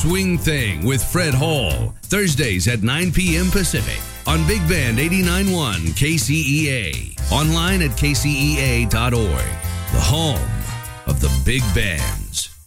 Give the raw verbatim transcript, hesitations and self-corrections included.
Swing Thing with Fred Hall, Thursdays at nine p.m. Pacific on Big Band eighty-nine point one K C E A. Online at K C E A dot org, the home of the big bands.